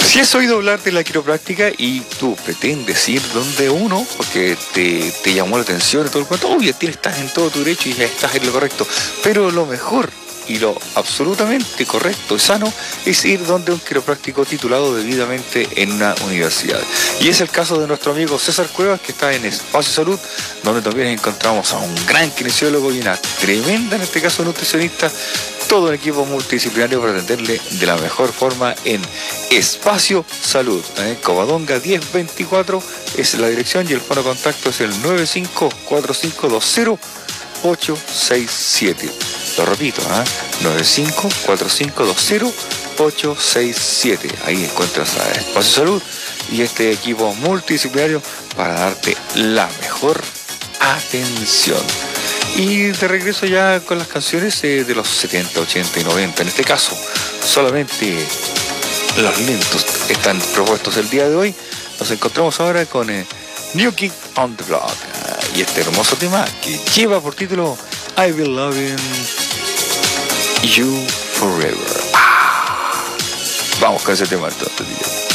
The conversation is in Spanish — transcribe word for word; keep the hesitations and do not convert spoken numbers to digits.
Si has oído hablar de la quiropráctica y tú pretendes ir donde uno, porque te, te llamó la atención y todo el cuento, obvio, tienes, estás en todo tu derecho y ya estás en lo correcto, pero lo mejor y lo absolutamente correcto y sano es ir donde un quiropráctico titulado debidamente en una universidad. Y es el caso de nuestro amigo César Cuevas, que está en Espacio Salud, donde también encontramos a un gran kinesiólogo y una tremenda, en este caso nutricionista, todo un equipo multidisciplinario para atenderle de la mejor forma en Espacio Salud. ¿eh? Covadonga diez veinticuatro es la dirección y el fono contacto es el nueve cinco cuatro cinco dos cero ocho seis siete. Lo repito, ¿eh? nueve cinco cuatro cinco dos cero ocho seis siete. Ahí encuentras a Espacio Salud y este equipo multidisciplinario para darte la mejor atención. Y de regreso ya con las canciones eh, de los setenta, ochenta y noventa. En este caso, solamente los lentos están propuestos el día de hoy. Nos encontramos ahora con eh, New Kid on the Block. Uh, y este hermoso tema que lleva por título I Will Loving You Forever. Ah, vamos con ese tema entonces, tío.